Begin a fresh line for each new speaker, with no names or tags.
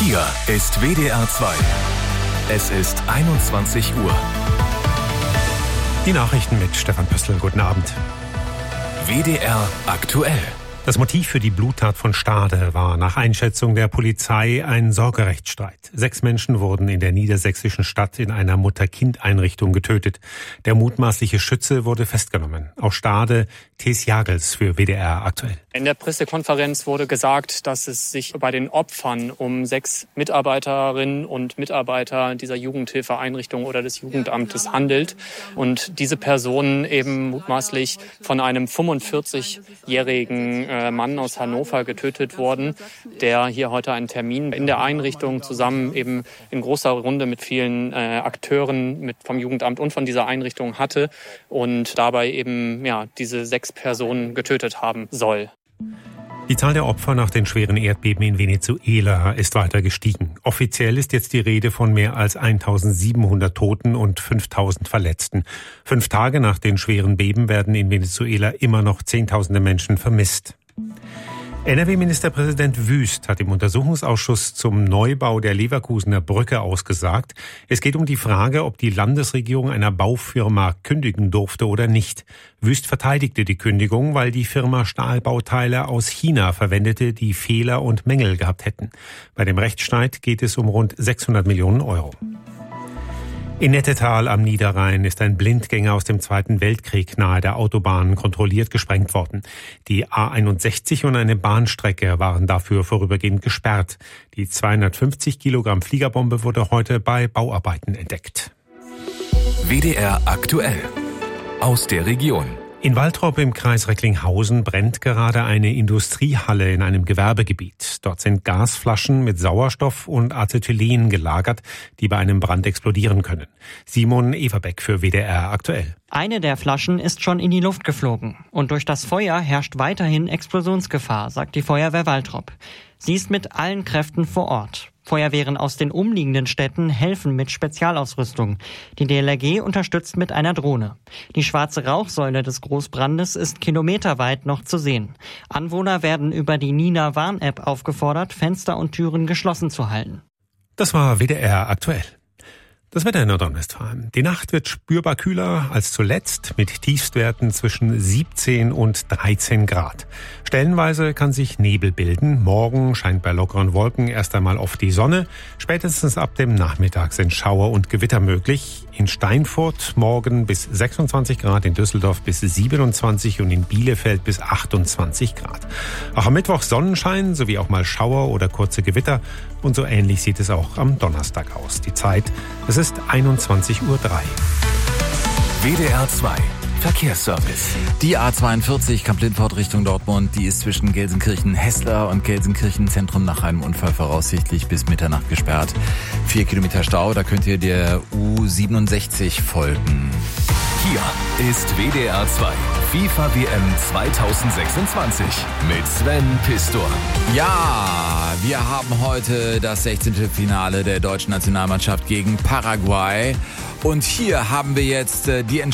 Hier ist WDR 2. Es ist 21 Uhr.
Die Nachrichten mit Stefan Pöstl. Guten Abend.
WDR aktuell.
Das Motiv für die Bluttat von Stade war nach Einschätzung der Polizei ein Sorgerechtsstreit. 6 Menschen wurden in der niedersächsischen Stadt in einer Mutter-Kind-Einrichtung getötet. Der mutmaßliche Schütze wurde festgenommen. Auch Stade, Thes Jagels für WDR aktuell.
In der Pressekonferenz wurde gesagt, dass es sich bei den Opfern um 6 Mitarbeiterinnen und Mitarbeiter dieser Jugendhilfeeinrichtung oder des Jugendamtes handelt. Und diese Personen eben mutmaßlich von einem 45-jährigen Mann aus Hannover getötet wurden, der hier heute einen Termin in der Einrichtung zusammen eben in großer Runde mit vielen Akteuren vom Jugendamt und von dieser Einrichtung hatte und dabei eben diese 6 Personen getötet haben soll.
Die Zahl der Opfer nach den schweren Erdbeben in Venezuela ist weiter gestiegen. Offiziell ist jetzt die Rede von mehr als 1700 Toten und 5000 Verletzten. 5 Tage nach den schweren Beben werden in Venezuela immer noch Zehntausende Menschen vermisst. NRW-Ministerpräsident Wüst hat im Untersuchungsausschuss zum Neubau der Leverkusener Brücke ausgesagt. Es geht um die Frage, ob die Landesregierung einer Baufirma kündigen durfte oder nicht. Wüst verteidigte die Kündigung, weil die Firma Stahlbauteile aus China verwendete, die Fehler und Mängel gehabt hätten. Bei dem Rechtsstreit geht es um rund 600 Millionen Euro. In Nettetal am Niederrhein ist ein Blindgänger aus dem Zweiten Weltkrieg nahe der Autobahn kontrolliert gesprengt worden. Die A61 und eine Bahnstrecke waren dafür vorübergehend gesperrt. Die 250 Kilogramm Fliegerbombe wurde heute bei Bauarbeiten entdeckt.
WDR aktuell. Aus der Region.
In Waltrop im Kreis Recklinghausen brennt gerade eine Industriehalle in einem Gewerbegebiet. Dort sind Gasflaschen mit Sauerstoff und Acetylen gelagert, die bei einem Brand explodieren können. Simon Everbeck für WDR aktuell.
Eine der Flaschen ist schon in die Luft geflogen. Und durch das Feuer herrscht weiterhin Explosionsgefahr, sagt die Feuerwehr Waltrop. Sie ist mit allen Kräften vor Ort. Feuerwehren aus den umliegenden Städten helfen mit Spezialausrüstung. Die DLRG unterstützt mit einer Drohne. Die schwarze Rauchsäule des Großbrandes ist kilometerweit noch zu sehen. Anwohner werden über die Nina-Warn-App aufgefordert, Fenster und Türen geschlossen zu halten.
Das war WDR aktuell. Das Wetter in Nordrhein-Westfalen. Die Nacht wird spürbar kühler als zuletzt mit Tiefstwerten zwischen 17 und 13 Grad. Stellenweise kann sich Nebel bilden. Morgen scheint bei lockeren Wolken erst einmal oft die Sonne. Spätestens ab dem Nachmittag sind Schauer und Gewitter möglich. In Steinfurt morgen bis 26 Grad, in Düsseldorf bis 27 und in Bielefeld bis 28 Grad. Auch am Mittwoch Sonnenschein sowie auch mal Schauer oder kurze Gewitter. Und so ähnlich sieht es auch am Donnerstag aus. Die Zeit, es ist 21:03 Uhr.
WDR 2. Verkehrsservice.
Die A42 Kamp-Lindfort Richtung Dortmund, die ist zwischen Gelsenkirchen-Hessler und Gelsenkirchen-Zentrum nach einem Unfall voraussichtlich bis Mitternacht gesperrt. 4 Kilometer Stau, da könnt ihr der U67 folgen.
Hier ist WDR 2. FIFA WM 2026 mit Sven Pistor.
Ja, wir haben heute das 16. Finale der deutschen Nationalmannschaft gegen Paraguay. Und hier haben wir jetzt die Entscheidung